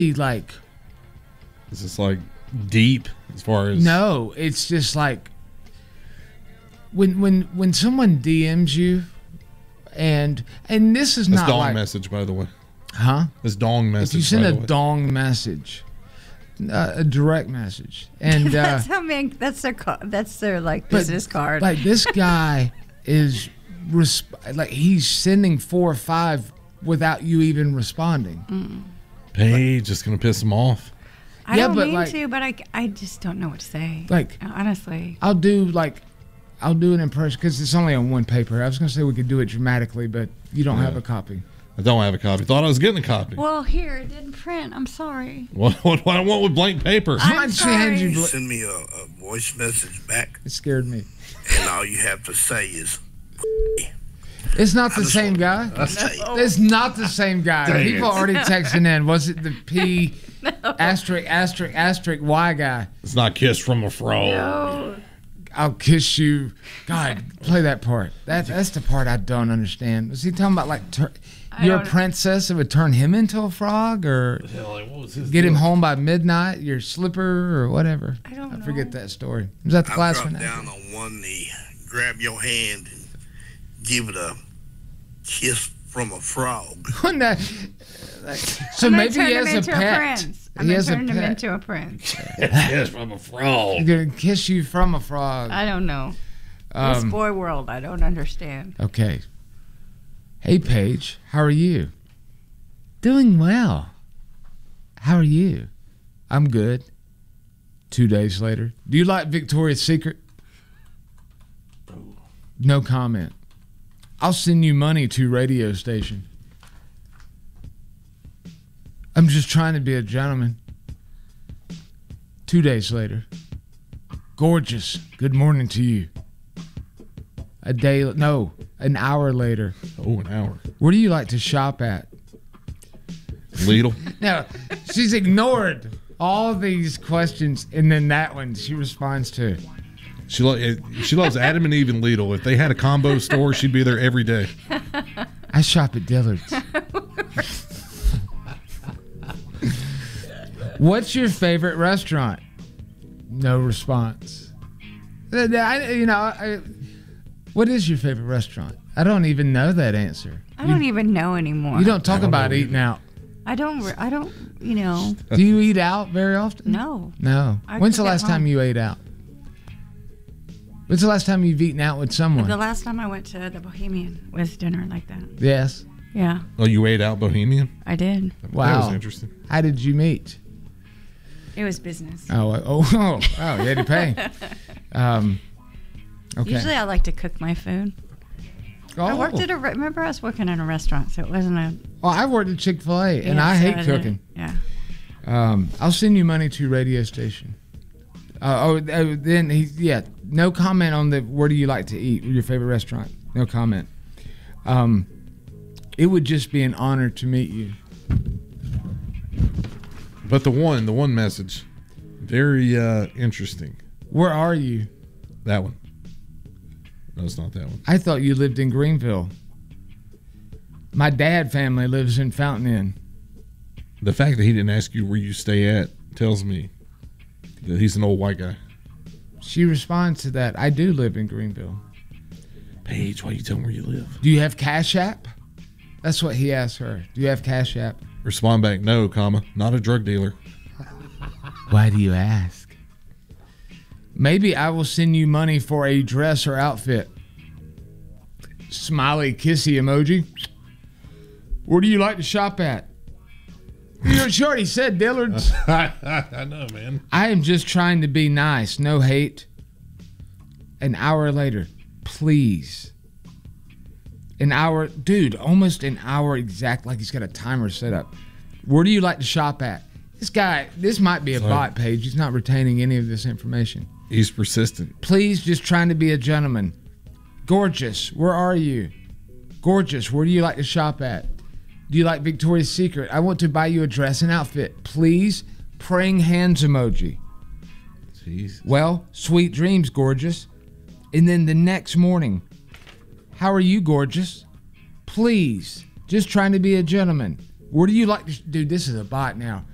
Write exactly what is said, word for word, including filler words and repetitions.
like. Is this like deep as far as? No, it's just like when when when someone D Ms you, and and this is This not dong like message, by the way. Huh? This dong message. If you send by a the way. dong message, uh, a direct message, and uh, that's how man. That's their. ca- That's their like but, business card. Like this guy is resp- like he's sending four or five without you even responding. Mm. Paige is gonna piss him off. I yeah, don't but mean like, to, but I, I just don't know what to say. Like honestly, I'll do like I'll do an impression because it's only on one paper. I was gonna say we could do it dramatically, but you don't Yeah. have a copy. I don't have a copy. Thought I was getting a copy. well, here it didn't print. I'm sorry. What, what, what I want with blank paper? I'm sorry. You send me a, a voice message back, It scared me. and all you have to say is, It's not the same guy. No. It's not the same guy. Dang People it. already texting in. Was it the P asterisk asterisk asterisk Y guy? It's not Kiss from a Fro. I'll kiss you. God, play that part. That that's the part I don't understand. Was he talking about like tur- I you're a don't- princess? It would turn him into a frog, or Like, what was his get him deal? home by midnight? Your slipper or whatever. I don't I forget that story. Was that the I class drop one? down on one knee, grab your hand, and give it a kiss from a frog. When that- so I'm gonna maybe turn he him has a into pet. prince. I'm He gonna has a turn him pet. into a prince. Kiss from a frog. He's gonna kiss you from a frog. I don't know. Um, this boy world, I don't understand. Okay. Hey, Paige, how are you? Doing well. How are you? I'm good. Two days later. Do you like Victoria's Secret? No comment. I'll send you money to radio station. I'm just trying to be a gentleman. Two days later. Gorgeous. Good morning to you. A day, no, an hour later. Oh, an hour. Where do you like to shop at? Lidl. Now, she's ignored all these questions, and then that one she responds to. She lo- she loves Adam and Eve and Lidl. If they had a combo store, she'd be there every day. I shop at Dillard's. What's your favorite restaurant? No response. Uh, I, you know, I, what is your favorite restaurant? I don't even know that answer. I don't even know anymore. You don't talk about eating out. I don't. re- I don't. You know. Do you eat out very often? No. No. I When's the cook at last time home. you ate out? When's the last time you've eaten out with someone? The last time I went to the Bohemian was dinner like that. Yes. Yeah, Oh, you ate out Bohemian? I did. Wow. That was interesting. How did you meet? It was business. Oh, oh, oh, oh, you had to pay. Um, okay. Usually, I like to cook my food. Oh. I worked at a. re- Remember, I was working in a restaurant, so it wasn't a. Well, I worked at Chick-fil-A, and Yeah, I so hate I did. cooking. Yeah. Um, I'll send you money to radio station. Uh, oh, uh, then he, yeah, no comment on the where do you like to eat, your favorite restaurant. No comment. Um, it would just be an honor to meet you. But the one, the one message, very uh, interesting. Where are you? That one. No, it's not that one. I thought you lived in Greenville. My dad family lives in Fountain Inn. The fact that he didn't ask you where you stay at tells me that he's an old white guy. She responds to that. I do live in Greenville. Paige, why you tell him where you live? Do you have Cash App? That's what he asked her. Do you have Cash App? Respond back, no, comma, not a drug dealer. Why do you ask? Maybe I will send you money for a dress or outfit. Smiley kissy emoji. Where do you like to shop at? You know, she already said Dillard's. I know, man. I am just trying to be nice. No hate. An hour later, please. An hour, dude, almost an hour exact, like he's got a timer set up. Where do you like to shop at? This guy, this might be a Sorry. bot page. He's not retaining any of this information. He's persistent. Please, just trying to be a gentleman. Gorgeous, where are you? Gorgeous, where do you like to shop at? Do you like Victoria's Secret? I want to buy you a dress and outfit. Please, praying hands emoji. Jeez. Well, sweet dreams, gorgeous. And then the next morning, how are you, gorgeous? Please, just trying to be a gentleman. Where do you like to... Dude, this is a bot now.